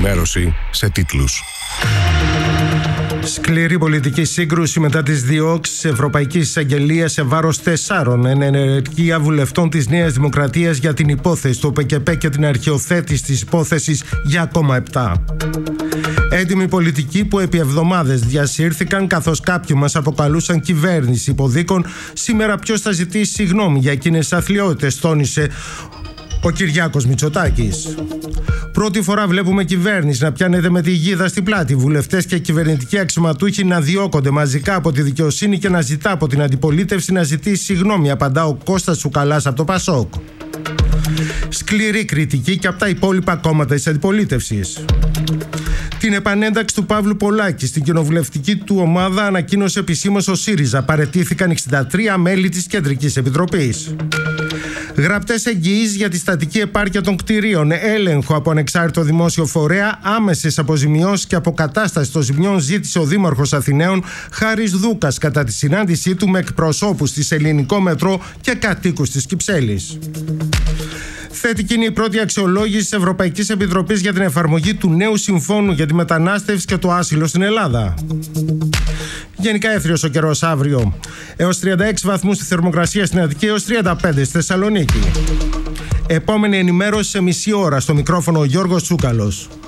ενημέρωση σε τίτλους. Σκληρή πολιτική σύγκρουση μετά τις διώξεις Ευρωπαϊκής Εισαγγελίας σε βάρος 4 ενεργεία βουλευτών της Νέας Δημοκρατίας για την υπόθεση του ΟΠΚΠ και την αρχαιοθέτηση της υπόθεσης για ακόμα 7. Έτοιμοι πολιτικοί που επί εβδομάδες διασύρθηκαν, καθώς κάποιοι μας αποκαλούσαν κυβέρνηση υποδίκων, σήμερα ποιος θα ζητήσει συγγνώμη για εκείνες τις αθλιότητες, τόνισε ο Κυριάκος Μητσοτάκης. Πρώτη φορά βλέπουμε κυβέρνηση να πιάνεται με τη γίδα στην πλάτη, βουλευτές και κυβερνητικοί αξιωματούχοι να διώκονται μαζικά από τη δικαιοσύνη και να ζητά από την αντιπολίτευση να ζητήσει συγγνώμη, απαντά ο Κώστας Τσουκαλάς από το Πασόκ. Σκληρή κριτική και από τα υπόλοιπα κόμματα της αντιπολίτευσης. Την επανένταξη του Παύλου Πολάκη στην κοινοβουλευτική του ομάδα ανακοίνωσε επισήμως ο ΣΥΡΙΖΑ. Παραιτήθηκαν 63 μέλη της Κεντρικής Επιτροπής. Γραπτές εγγυήσεις για τη στατική επάρκεια των κτηρίων, έλεγχο από ανεξάρτητο δημόσιο φορέα, άμεσες αποζημιώσεις και αποκατάσταση των ζημιών ζήτησε ο Δήμαρχος Αθηναίων Χάρης Δούκας κατά τη συνάντησή του με εκπροσώπους της Ελληνικό Μετρό και κατοίκους της Κυψέλης. Θετική είναι η πρώτη αξιολόγηση της Ευρωπαϊκής Επιτροπής για την εφαρμογή του νέου συμφώνου για τη μετανάστευση και το άσυλο στην Ελλάδα. Γενικά έθριος ο καιρός αύριο. Έως 36 βαθμούς στη θερμοκρασία στην Αττική, έως 35 στη Θεσσαλονίκη. Επόμενη ενημέρωση σε μισή ώρα. Στο μικρόφωνο ο Γιώργος Τσούκαλος.